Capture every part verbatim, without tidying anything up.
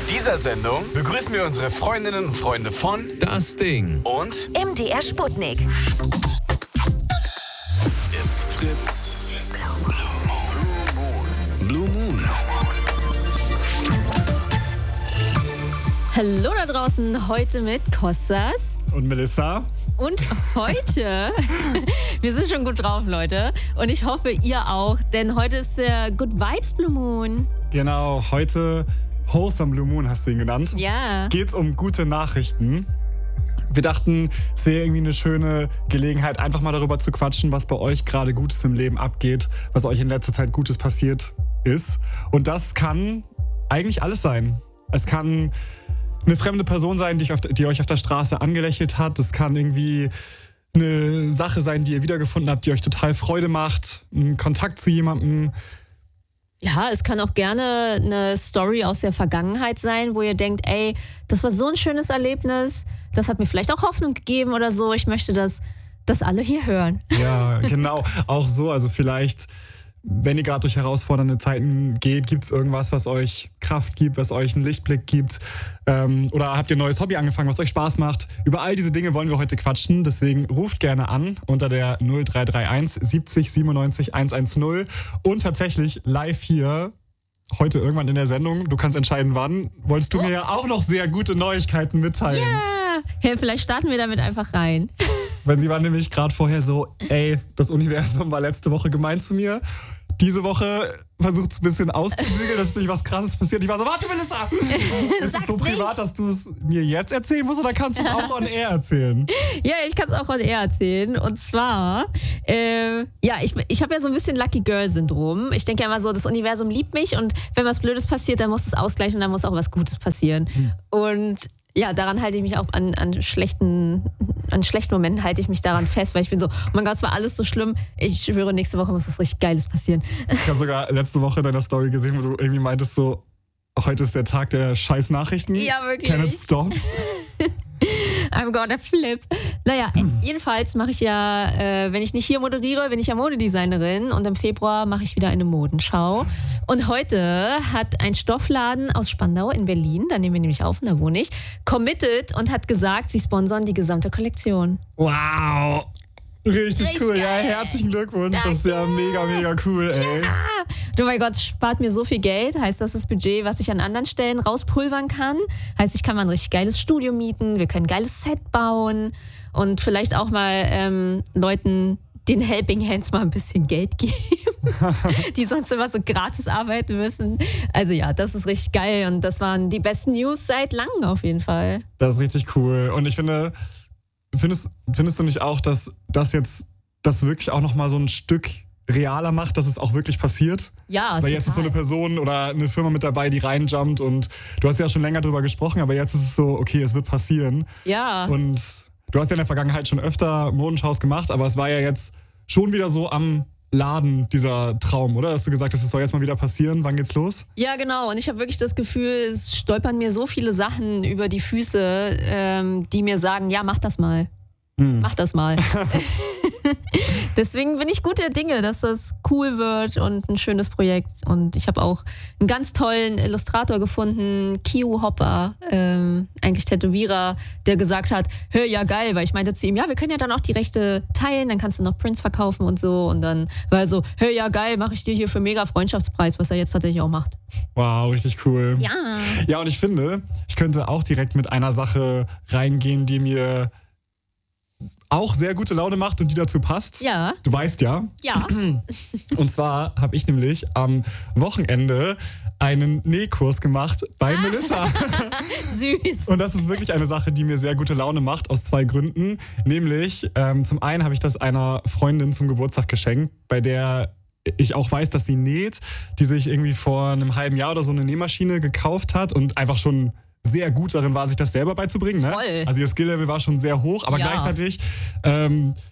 dieser Sendung begrüßen wir unsere Freundinnen und Freunde von Das Ding und M D R Sputnik. It's Fritz. Blue Moon. Hallo da draußen, heute mit Kostas und Melissa. Und heute, wir sind schon gut drauf, Leute. Und ich hoffe, ihr auch, denn heute ist der Good Vibes Blue Moon. Genau, heute Wholesome Blue Moon hast du ihn genannt. Ja. Geht's um gute Nachrichten. Wir dachten, es wäre irgendwie eine schöne Gelegenheit, einfach mal darüber zu quatschen, was bei euch gerade Gutes im Leben abgeht, was euch in letzter Zeit Gutes passiert ist. Und das kann eigentlich alles sein. Es kann eine fremde Person sein, die, ich auf, die euch auf der Straße angelächelt hat. Es kann irgendwie eine Sache sein, die ihr wiedergefunden habt, die euch total Freude macht. Ein Kontakt zu jemandem. Ja, es kann auch gerne eine Story aus der Vergangenheit sein, wo ihr denkt, ey, das war so ein schönes Erlebnis, das hat mir vielleicht auch Hoffnung gegeben oder so. Ich möchte, dass das alle hier hören. Ja, genau. Auch so, also vielleicht, wenn ihr gerade durch herausfordernde Zeiten geht, gibt es irgendwas, was euch Kraft gibt, was euch einen Lichtblick gibt? Ähm, oder habt ihr ein neues Hobby angefangen, was euch Spaß macht? Über all diese Dinge wollen wir heute quatschen. Deswegen ruft gerne an unter der null drei drei eins siebzig siebenundneunzig hundertzehn. Und tatsächlich live hier, heute irgendwann in der Sendung, du kannst entscheiden wann, wolltest du oh. mir ja auch noch sehr gute Neuigkeiten mitteilen. Ja, hey, vielleicht starten wir damit einfach rein. Weil sie war nämlich gerade vorher so, ey, das Universum war letzte Woche gemein zu mir. Diese Woche versucht es ein bisschen auszubügeln, dass nicht was Krasses passiert. Ich war so, warte Melissa, ist es so privat, dass du es mir jetzt erzählen musst oder kannst du es auch on air erzählen? Ja, ich kann es auch on air erzählen. Und zwar, äh, ja, ich, ich habe ja so ein bisschen Lucky Girl-Syndrom. Ich denke ja immer so, das Universum liebt mich und wenn was Blödes passiert, dann muss es ausgleichen und dann muss auch was Gutes passieren. Hm. Und ja, daran halte ich mich auch an, an schlechten an schlechten Momenten halte ich mich daran fest, weil ich bin so, oh mein Gott, es war alles so schlimm. Ich schwöre, nächste Woche muss was richtig Geiles passieren. Ich habe sogar letzte Woche in deiner Story gesehen, wo du irgendwie meintest so, heute ist der Tag der scheiß Nachrichten. Ja, wirklich. Can it stop? I'm gonna flip. Naja, jedenfalls mache ich ja, äh, wenn ich nicht hier moderiere, bin ich ja Modedesignerin und im Februar mache ich wieder eine Modenschau. Und heute hat ein Stoffladen aus Spandau in Berlin, da nehmen wir nämlich auf und da wohne ich, committed und hat gesagt, sie sponsern die gesamte Kollektion. Wow! Richtig, Richtig cool, geil. Ja, herzlichen Glückwunsch. Danke. Das ist ja mega, mega cool, ey. Ja. Du, mein Gott, spart mir so viel Geld. Heißt, das ist das Budget, was ich an anderen Stellen rauspulvern kann. Heißt, ich kann mal ein richtig geiles Studio mieten, wir können ein geiles Set bauen und vielleicht auch mal ähm, Leuten den Helping Hands mal ein bisschen Geld geben, die sonst immer so gratis arbeiten müssen. Also ja, das ist richtig geil und das waren die besten News seit langem auf jeden Fall. Das ist richtig cool und ich finde... Findest, findest du nicht auch, dass das jetzt das wirklich auch nochmal so ein Stück realer macht, dass es auch wirklich passiert? Ja, Weil total. Jetzt ist so eine Person oder eine Firma mit dabei, die reinjumpt und du hast ja schon länger drüber gesprochen, aber jetzt ist es so, okay, es wird passieren. Ja. Und du hast ja in der Vergangenheit schon öfter Modenschaus gemacht, aber es war ja jetzt schon wieder so am Laden, dieser Traum, oder? Dass du gesagt hast, es soll jetzt mal wieder passieren. Wann geht's los? Ja, genau. Und ich habe wirklich das Gefühl, es stolpern mir so viele Sachen über die Füße, ähm, die mir sagen, ja, mach das mal. Hm. Mach das mal. Deswegen bin ich guter Dinge, dass das cool wird und ein schönes Projekt. Und ich habe auch einen ganz tollen Illustrator gefunden, Kio Hopper, ähm, eigentlich Tätowierer, der gesagt hat, hör, ja geil, weil ich meinte zu ihm, ja, wir können ja dann auch die Rechte teilen, dann kannst du noch Prints verkaufen und so. Und dann war er so, hör, ja geil, mache ich dir hier für mega Freundschaftspreis, was er jetzt tatsächlich auch macht. Wow, richtig cool. Ja. Ja, und ich finde, ich könnte auch direkt mit einer Sache reingehen, die mir auch sehr gute Laune macht und die dazu passt. Ja. Du weißt ja. Ja. Und zwar habe ich nämlich am Wochenende einen Nähkurs gemacht bei ah. Melissa. Süß. Und das ist wirklich eine Sache, die mir sehr gute Laune macht, aus zwei Gründen. Nämlich, ähm, zum einen habe ich das einer Freundin zum Geburtstag geschenkt, bei der ich auch weiß, dass sie näht, die sich irgendwie vor einem halben Jahr oder so eine Nähmaschine gekauft hat und einfach schon sehr gut darin war, sich das selber beizubringen. Ne? Voll. Also ihr Skill-Level war schon sehr hoch, aber ja. gleichzeitig ähm,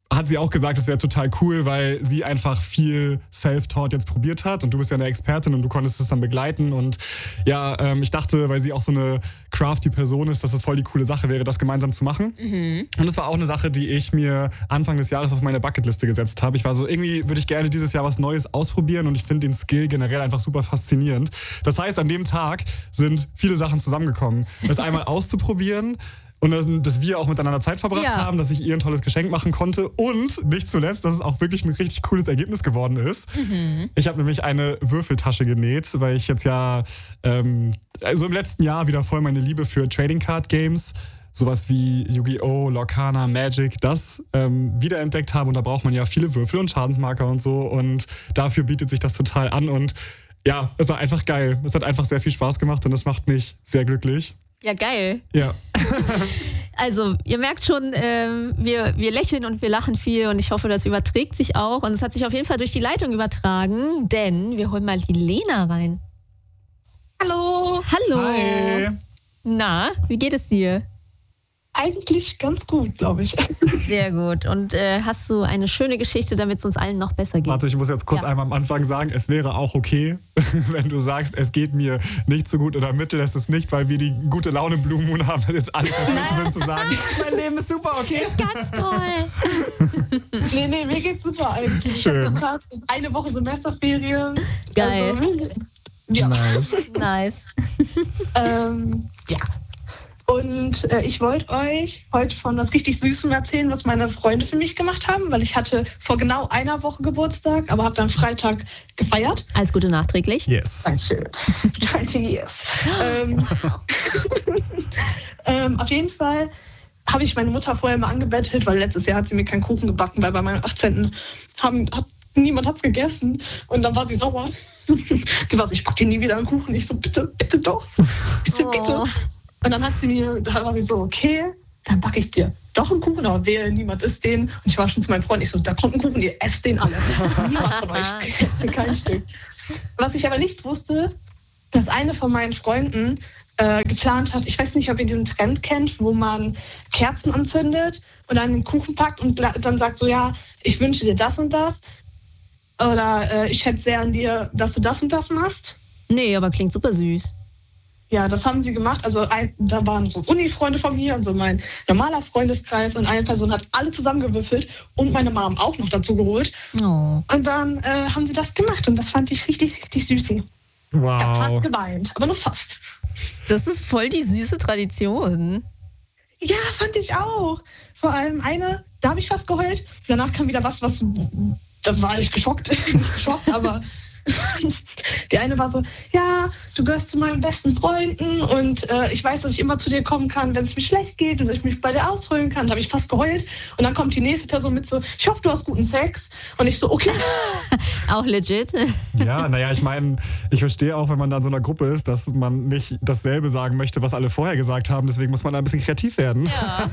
hat sie auch gesagt, es wäre total cool, weil sie einfach viel Self-Taught jetzt probiert hat und du bist ja eine Expertin und du konntest es dann begleiten und ja, ähm, ich dachte, weil sie auch so eine crafty Person ist, dass das voll die coole Sache wäre, das gemeinsam zu machen. Mhm. Und das war auch eine Sache, die ich mir Anfang des Jahres auf meine Bucketliste gesetzt habe. Ich war so, irgendwie würde ich gerne dieses Jahr was Neues ausprobieren und ich finde den Skill generell einfach super faszinierend. Das heißt, an dem Tag sind viele Sachen zusammengekommen. Das einmal auszuprobieren, und dass wir auch miteinander Zeit verbracht ja. haben, dass ich ihr ein tolles Geschenk machen konnte und nicht zuletzt, dass es auch wirklich ein richtig cooles Ergebnis geworden ist. Mhm. Ich habe nämlich eine Würfeltasche genäht, weil ich jetzt ja ähm, also im letzten Jahr wieder voll meine Liebe für Trading Card Games, sowas wie Yu-Gi-Oh!, Lorcana, Magic, das ähm, wiederentdeckt habe und da braucht man ja viele Würfel und Schadensmarker und so und dafür bietet sich das total an und ja, es war einfach geil. Es hat einfach sehr viel Spaß gemacht und das macht mich sehr glücklich. Ja, geil. Ja. Also, ihr merkt schon, ähm, wir, wir lächeln und wir lachen viel und ich hoffe, das überträgt sich auch. Und es hat sich auf jeden Fall durch die Leitung übertragen, denn wir holen mal die Lena rein. Hallo. Hallo. Hi. Na, wie geht es dir? Eigentlich ganz gut, glaube ich. Sehr gut. Und äh, hast du eine schöne Geschichte, damit es uns allen noch besser geht? Warte, ich muss jetzt kurz ja. einmal am Anfang sagen, es wäre auch okay, wenn du sagst, es geht mir nicht so gut oder mittel, es ist nicht, weil wir die gute Laune Blue Moon haben, dass jetzt alle verpflichtet sind zu sagen, mein Leben ist super, okay? Ist ganz toll. nee, nee, mir geht's super eigentlich. Schön. Ich hab eine Woche Semesterferien. Geil. Also, ja. Nice. Nice. ähm, ja. Und äh, ich wollte euch heute von was richtig Süßem erzählen, was meine Freunde für mich gemacht haben, weil ich hatte vor genau einer Woche Geburtstag, aber habe dann Freitag gefeiert. Alles Gute nachträglich. Yes. Dankeschön. zwanzig years. ähm, ähm, auf jeden Fall habe ich meine Mutter vorher mal angebettelt, weil letztes Jahr hat sie mir keinen Kuchen gebacken, weil bei meinem achtzehnten Haben, hat, niemand hat es gegessen. Und dann war sie sauer. sie war so, ich backe dir nie wieder einen Kuchen. Ich so, bitte, bitte doch. Bitte, oh. bitte. Und dann hat sie mir, da war sie so, okay, dann backe ich dir doch einen Kuchen, aber wehe, niemand isst den. Und ich war schon zu meinem Freund, ich so, da kommt ein Kuchen, ihr esst den alle. Niemand von euch isst kein Stück. Was ich aber nicht wusste, dass eine von meinen Freunden äh, geplant hat, ich weiß nicht, ob ihr diesen Trend kennt, wo man Kerzen anzündet und dann einen Kuchen packt und dann sagt so, ja, ich wünsche dir das und das. Oder äh, ich hätte sehr an dir, dass du das und das machst. Nee, aber klingt super süß. Ja, das haben sie gemacht. Also ein, da waren so Uni-Freunde von mir und so mein normaler Freundeskreis und eine Person hat alle zusammengewürfelt und meine Mom auch noch dazu geholt. Oh. Und dann äh, haben sie das gemacht und das fand ich richtig, richtig süß. Wow. Ich habe fast geweint, aber nur fast. Das ist voll die süße Tradition. Ja, fand ich auch. Vor allem eine, da habe ich fast geheult. Danach kam wieder was, was, da war ich geschockt. Nicht geschockt, aber die eine war so, ja, du gehörst zu meinen besten Freunden und äh, ich weiß, dass ich immer zu dir kommen kann, wenn es mir schlecht geht und dass ich mich bei dir ausholen kann. Da habe ich fast geheult. Und dann kommt die nächste Person mit so, ich hoffe, du hast guten Sex. Und ich so, okay. Auch legit. Ja, naja, ich meine, ich verstehe auch, wenn man da in so einer Gruppe ist, dass man nicht dasselbe sagen möchte, was alle vorher gesagt haben. Deswegen muss man da ein bisschen kreativ werden. Ja.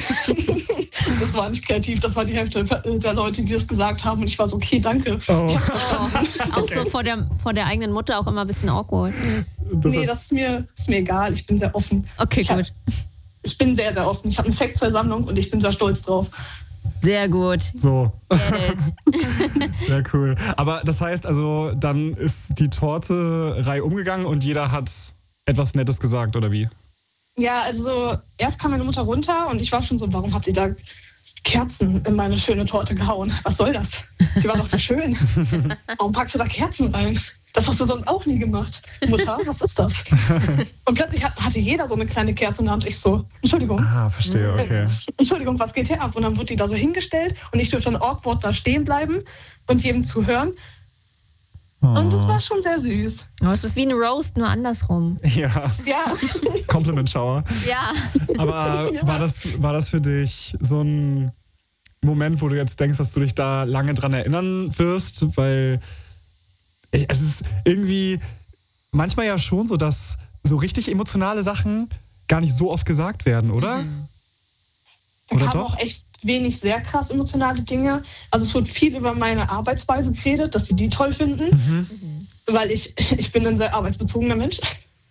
Das war nicht kreativ, das war die Hälfte der Leute, die das gesagt haben. Und ich war so, okay, danke. Oh. Ich hab's verstanden. Auch okay. So vor der, vor der eigenen Mutter auch immer ein bisschen awkward. Das nee, das ist mir, ist mir egal. Ich bin sehr offen. Okay, ich gut. Hab, ich bin sehr, sehr offen. Ich habe eine Sexversammlung und ich bin sehr stolz drauf. Sehr gut. So. Get it. Sehr cool. Aber das heißt also, dann ist die Torte-Reihe umgegangen und jeder hat etwas Nettes gesagt, oder wie? Ja, also erst kam meine Mutter runter und ich war schon so, warum hat sie da Kerzen in meine schöne Torte gehauen? Was soll das? Die war doch so schön. Warum packst du da Kerzen rein? Das hast du sonst auch nie gemacht. Mutter, was ist das? Und plötzlich hatte jeder so eine kleine Kerze in der Hand. Ich so, Entschuldigung. Ah, verstehe, okay. Äh, Entschuldigung, was geht hier ab? Und dann wurde die da so hingestellt und ich durfte dann awkward da stehen bleiben und jedem zuhören. Oh. Und das war schon sehr süß. Oh, es ist wie ein Roast, nur andersrum. Ja. Ja. Compliment Shower. Ja. Aber war das, war das für dich so ein Moment, wo du jetzt denkst, dass du dich da lange dran erinnern wirst? Weil es ist irgendwie manchmal ja schon so, dass so richtig emotionale Sachen gar nicht so oft gesagt werden, oder? Mhm. Da Oder kamen doch? auch echt wenig sehr krass emotionale Dinge. Also es wird viel über meine Arbeitsweise geredet, dass sie die toll finden. Mhm. Weil ich, ich bin ein sehr arbeitsbezogener Mensch.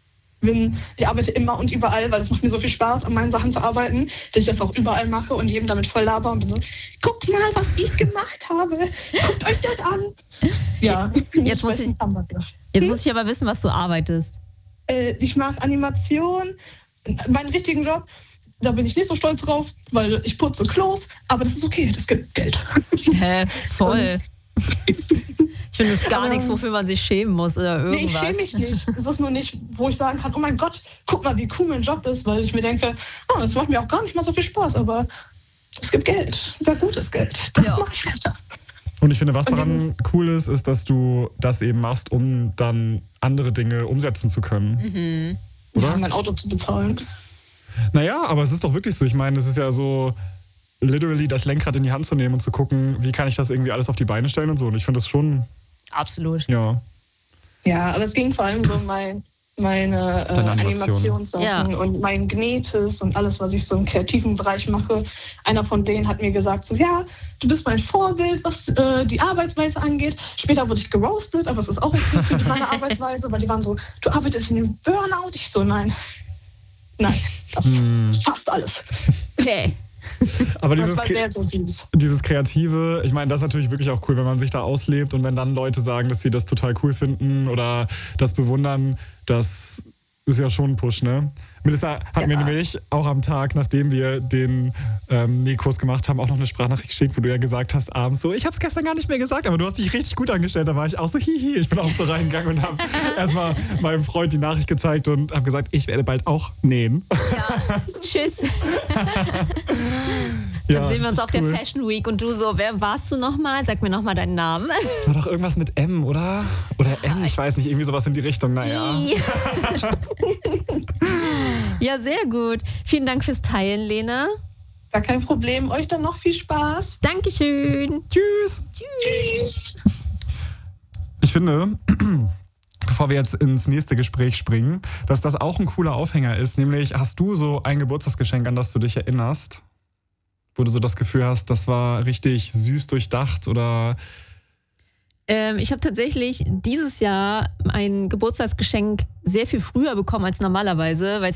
bin, ich arbeite immer und überall, weil es macht mir so viel Spaß, an meinen Sachen zu arbeiten, dass ich das auch überall mache und jedem damit voll laber und bin so, guckt mal, was ich gemacht habe. Guckt euch das an. Ja, Jetzt muss ich, jetzt muss ich aber wissen, was du arbeitest. Äh, ich mache Animation, meinen richtigen Job. Da bin ich nicht so stolz drauf, weil ich putze Klos, aber das ist okay, das gibt Geld. Hä, voll. Ich finde es gar Aber, nichts, wofür man sich schämen muss oder irgendwas. Nee, ich schäme mich nicht. Es ist nur nicht, wo ich sagen kann, oh mein Gott, guck mal, wie cool mein Job ist, weil ich mir denke, oh, das macht mir auch gar nicht mal so viel Spaß, aber es gibt Geld, sehr gutes Geld. Das Ja. mache ich weiter. Und ich finde, was daran cool ist, ist, dass du das eben machst, um dann andere Dinge umsetzen zu können. Mhm. Oder? Ja, mein Auto zu bezahlen. Naja, aber es ist doch wirklich so. Ich meine, es ist ja so, literally das Lenkrad in die Hand zu nehmen und zu gucken, wie kann ich das irgendwie alles auf die Beine stellen und so. Und ich finde das schon, Absolut. ja. Ja, aber es ging vor allem so um mein, meine äh, Deine Animation. Animationssachen Ja. und mein Gnetes und alles, was ich so im kreativen Bereich mache. Einer von denen hat mir gesagt, so ja, du bist mein Vorbild, was äh, die Arbeitsweise angeht. Später wurde ich geroastet, aber es ist auch okay für meine Arbeitsweise, weil die waren so, du arbeitest in dem Burnout. Ich so, nein, nein, das Hm. fast alles. Okay. Aber Das dieses, war Kre- sehr so süß. dieses Kreative, ich meine, das ist natürlich wirklich auch cool, wenn man sich da auslebt und wenn dann Leute sagen, dass sie das total cool finden oder das bewundern, das ist ja schon ein Push, ne? Melissa hat Ja. mir nämlich auch am Tag, nachdem wir den ähm, Nähkurs gemacht haben, auch noch eine Sprachnachricht geschickt, wo du ja gesagt hast abends so, ich hab's gestern gar nicht mehr gesagt, aber du hast dich richtig gut angestellt. Da war ich auch so, hihi. Ich bin auch so reingegangen und habe erstmal meinem Freund die Nachricht gezeigt und habe gesagt, ich werde bald auch nähen. Ja. Tschüss. Ja, Dann sehen wir uns richtig auf der cool. Fashion Week und du so, wer warst du nochmal? Sag mir nochmal deinen Namen. Das war doch irgendwas mit M, oder? Oder N, ich weiß nicht, irgendwie sowas in die Richtung, naja. Ja, sehr gut. Vielen Dank fürs Teilen, Lena. Gar kein Problem. Euch dann noch viel Spaß. Dankeschön. Tschüss. Tschüss. Ich finde, bevor wir jetzt ins nächste Gespräch springen, dass das auch ein cooler Aufhänger ist. Nämlich, hast du so ein Geburtstagsgeschenk, an das du dich erinnerst? Wo du so das Gefühl hast, das war richtig süß durchdacht oder... Ähm, ich habe tatsächlich dieses Jahr ein Geburtstagsgeschenk sehr viel früher bekommen als normalerweise, weil